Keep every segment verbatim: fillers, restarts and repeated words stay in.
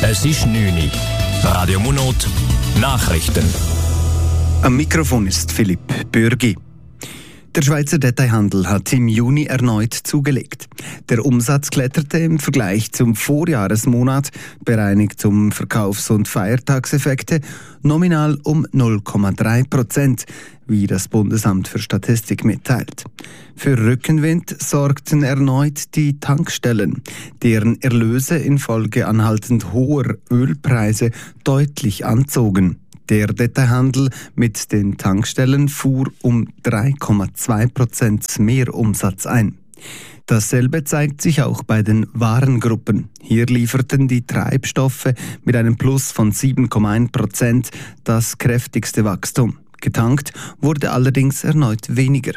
Es ist neun Uhr. Radio Munot, Nachrichten. Am Mikrofon ist Philipp Bürgi. Der Schweizer Detailhandel hat im Juni erneut zugelegt. Der Umsatz kletterte im Vergleich zum Vorjahresmonat, bereinigt um Verkaufs- und Feiertagseffekte, nominal um null Komma drei Prozent, wie das Bundesamt für Statistik mitteilt. Für Rückenwind sorgten erneut die Tankstellen, deren Erlöse infolge anhaltend hoher Ölpreise deutlich anzogen. Der Detailhandel mit den Tankstellen fuhr um drei Komma zwei Prozent mehr Umsatz ein. Dasselbe zeigt sich auch bei den Warengruppen. Hier lieferten die Treibstoffe mit einem Plus von sieben Komma eins Prozent das kräftigste Wachstum. Getankt wurde allerdings erneut weniger.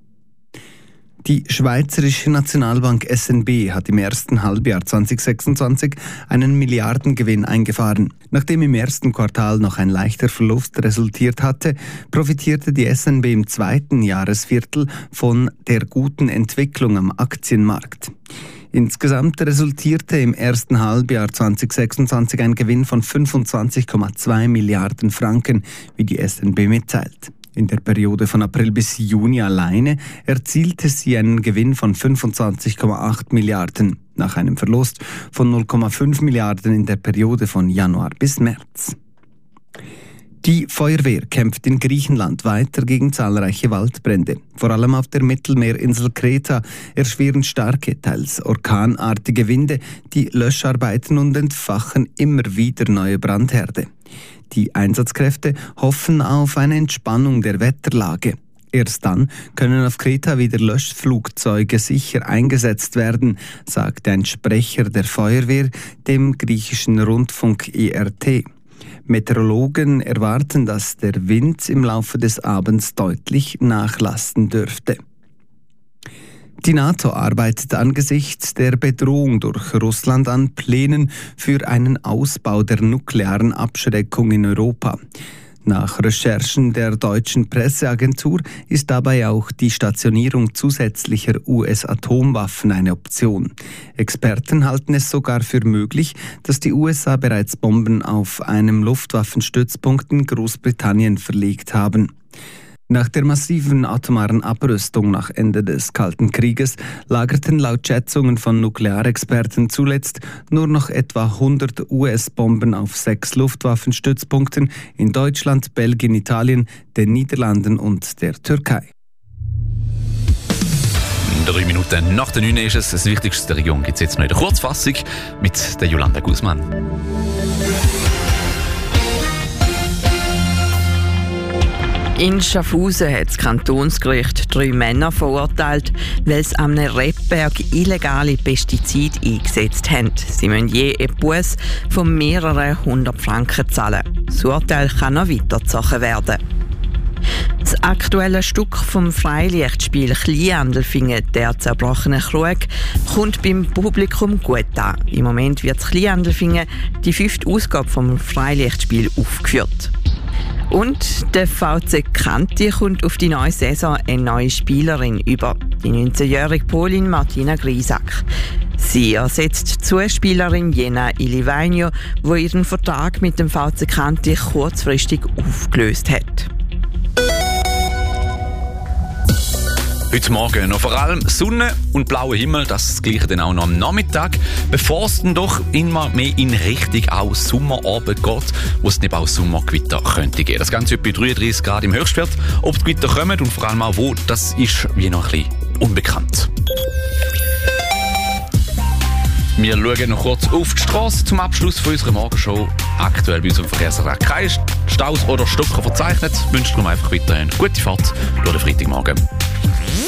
Die Schweizerische Nationalbank S N B hat im ersten Halbjahr zwanzig sechsundzwanzig einen Milliardengewinn eingefahren. Nachdem im ersten Quartal noch ein leichter Verlust resultiert hatte, profitierte die S N B im zweiten Jahresviertel von der guten Entwicklung am Aktienmarkt. Insgesamt resultierte im ersten Halbjahr zwanzig sechsundzwanzig ein Gewinn von fünfundzwanzig Komma zwei Milliarden Franken, wie die S N B mitteilt. In der Periode von April bis Juni alleine erzielte sie einen Gewinn von fünfundzwanzig Komma acht Milliarden, nach einem Verlust von null Komma fünf Milliarden in der Periode von Januar bis März. Die Feuerwehr kämpft in Griechenland weiter gegen zahlreiche Waldbrände. Vor allem auf der Mittelmeerinsel Kreta erschweren starke, teils orkanartige Winde die Löscharbeiten und entfachen immer wieder neue Brandherde. Die Einsatzkräfte hoffen auf eine Entspannung der Wetterlage. Erst dann können auf Kreta wieder Löschflugzeuge sicher eingesetzt werden, sagte ein Sprecher der Feuerwehr dem griechischen Rundfunk E R T. Meteorologen erwarten, dass der Wind im Laufe des Abends deutlich nachlassen dürfte. Die NATO arbeitet angesichts der Bedrohung durch Russland an Plänen für einen Ausbau der nuklearen Abschreckung in Europa. Nach Recherchen der deutschen Presseagentur ist dabei auch die Stationierung zusätzlicher U S-Atomwaffen eine Option. Experten halten es sogar für möglich, dass die U S A bereits Bomben auf einem Luftwaffenstützpunkt in Großbritannien verlegt haben. Nach der massiven atomaren Abrüstung nach Ende des Kalten Krieges lagerten laut Schätzungen von Nuklearexperten zuletzt nur noch etwa hundert U S-Bomben auf sechs Luftwaffenstützpunkten in Deutschland, Belgien, Italien, den Niederlanden und der Türkei. Drei Minuten nach der neun ist es. Das Wichtigste der Region gibt es jetzt noch in der Kurzfassung mit der Jolanda Guzman. In Schaffhausen hat das Kantonsgericht drei Männer verurteilt, weil sie am Rebberg illegale Pestizide eingesetzt haben. Sie müssen je einen Buß von mehreren hundert Franken zahlen. Das Urteil kann noch weitergezogen werden. Das aktuelle Stück vom Freilichtspiel Kleinandelfingen, der zerbrochene Krug, kommt beim Publikum gut an. Im Moment wird das Kleinandelfingen die fünfte Ausgabe vom Freilichtspiel aufgeführt. Und der V C Kanti kommt auf die neue Saison eine neue Spielerin über, die neunzehnjährige Polin Martina Grisak. Sie ersetzt die Zuspielerin Jena Ilivaino, die ihren Vertrag mit dem V C Kanti kurzfristig aufgelöst hat. Heute Morgen noch vor allem Sonne und blauer Himmel, das gleiche dann auch noch am Nachmittag, bevor es dann doch immer mehr in Richtung auch Sommerabend geht, wo es neben auch Sommergewitter könnte gehen. Das Ganze bei dreiunddreißig Grad im Höchstwert. Ob die Gewitter kommen und vor allem auch wo, das ist wie noch ein bisschen unbekannt. Wir schauen noch kurz auf die Straße zum Abschluss von unserer Morgenshow. Aktuell bei unserem Verkehrsrat keine Staus oder Stocker verzeichnet. Wünscht darum einfach weiterhin gute Fahrt durch den Freitagmorgen.